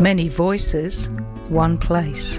Many voices, one place.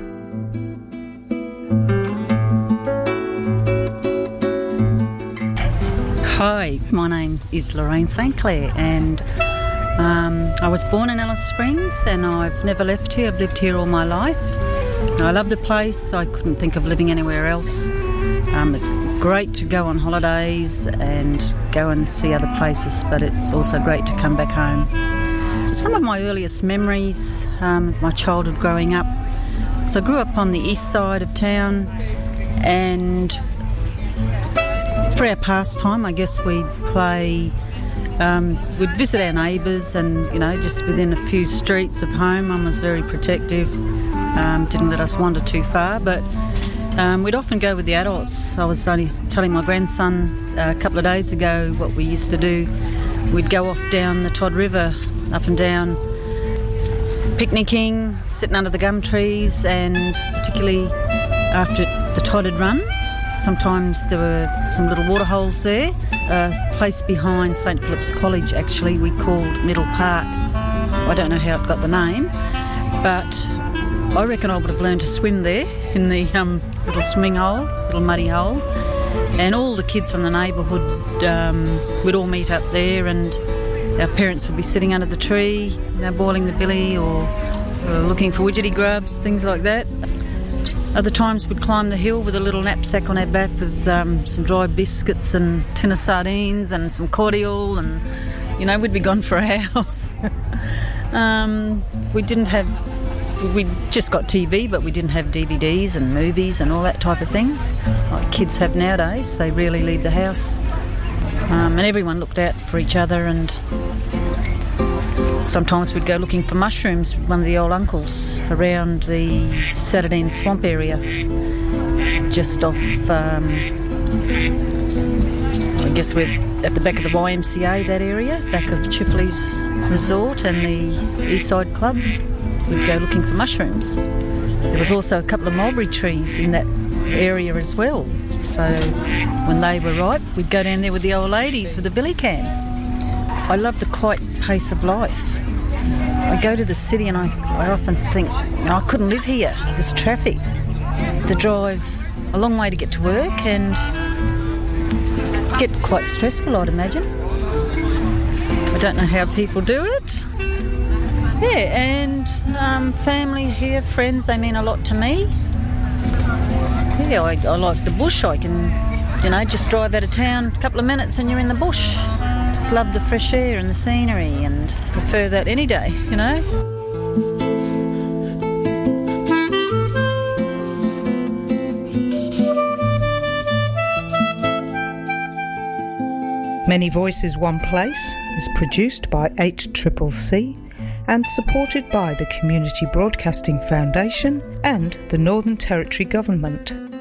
Hi, my name is Lorraine St Clair, and I was born in Alice Springs and I've never left here. I've lived here all my life. I love the place. I couldn't think of living anywhere else. It's great to go on holidays and go and see other places, but it's also great to come back home. Some of my earliest memories, my childhood growing up. So I grew up on the east side of town, and for our pastime, I guess we'd play, we'd visit our neighbours and, just within a few streets of home. Mum was very protective, didn't let us wander too far, but we'd often go with the adults. I was only telling my grandson a couple of days ago what we used to do. We'd go off down the Todd River, up and down, picnicking, sitting under the gum trees, and particularly after the tide had run, sometimes there were some little water holes there. A place behind St Philip's College, actually, we called Middle Park. I don't know how it got the name, but I reckon I would have learned to swim there in the little swimming hole, little muddy hole. And all the kids from the neighbourhood would all meet up there, and our parents would be sitting under the tree, boiling the billy or looking for widgety grubs, things like that. Other times we'd climb the hill with a little knapsack on our back with some dry biscuits and tin of sardines and some cordial, and, we'd be gone for a house. We just got TV, but we didn't have DVDs and movies and all that type of thing like kids have nowadays. They rarely leave the house. And everyone looked out for each other, and sometimes we'd go looking for mushrooms with one of the old uncles around the Saturday Swamp area, just off, I guess we're at the back of the YMCA, that area, back of Chifley's Resort and the Eastside Club. We'd go looking for mushrooms. There was also a couple of mulberry trees in that area as well. So when they were ripe, we'd go down there with the old ladies with a billy can. I love the quiet pace of life. I go to the city and I often think, I couldn't live here. This traffic, to drive a long way to get to work, and get quite stressful, I'd imagine. I don't know how people do it. Yeah, and family here, friends, they mean a lot to me. Yeah, I like the bush. I can, just drive out of town a couple of minutes and you're in the bush. Just love the fresh air and the scenery, and prefer that any day, Many Voices, One Place is produced by HCCC and supported by the Community Broadcasting Foundation and the Northern Territory Government.